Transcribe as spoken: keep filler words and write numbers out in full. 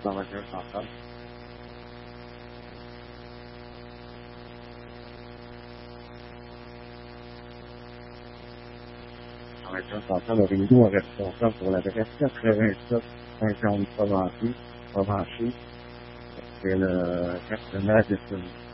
dans la voiture centrale. Dans la voiture centrale, le réseau est responsable pour l'adresse quatre-vingt-sept cinquante Provencher, Provencher, c'est le gestionnaire disponible.